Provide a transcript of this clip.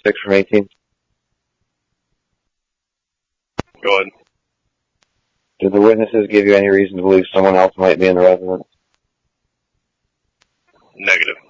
6 from 18. Go ahead. Did the witnesses give you any reason to believe someone else might be in the residence? Negative.